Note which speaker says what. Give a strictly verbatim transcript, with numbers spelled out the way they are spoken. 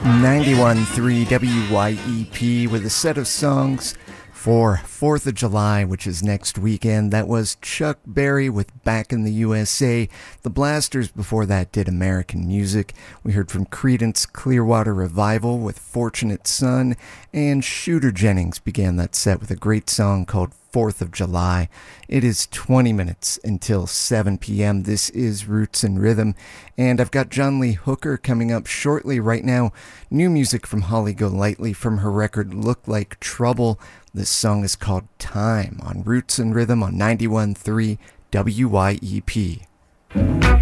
Speaker 1: ninety-one point three W Y E P with a set of songs for fourth of July, which is next weekend. That was Chuck Berry with Back in the U S A. The Blasters before that did American Music. We heard from Creedence Clearwater Revival with Fortunate Son, and Shooter Jennings began that set with a great song called fourth of July. It is twenty minutes until seven p.m. This is Roots and Rhythm, and I've got John Lee Hooker coming up shortly. Right now, new music from Holly Golightly from her record Look Like Trouble. This song is called Time on Roots and Rhythm on ninety-one point three W Y E P.